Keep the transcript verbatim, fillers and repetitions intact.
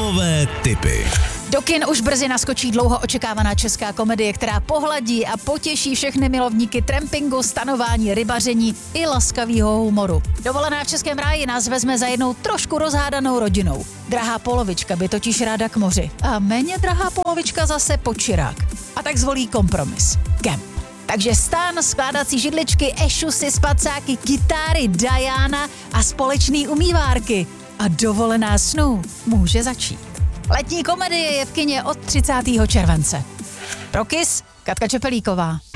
Filmové tipy. Do kin už brzy naskočí dlouho očekávaná česká komedie, která pohladí a potěší všechny milovníky trampingu, stanování, rybaření i laskavýho humoru. Dovolená v Českém ráji nás vezme za jednou trošku rozhádanou rodinou. Drahá polovička by totiž ráda k moři a méně drahá polovička zase počirák. A tak zvolí kompromis. Kemp. Takže stán, skládací židličky, ešusy, spacáky, kytáry, Diana a společný umývárky. A dovolená snů může začít. Letní komedie je v kině od třicátého července. Pro Kiss, Katka Čepelíková.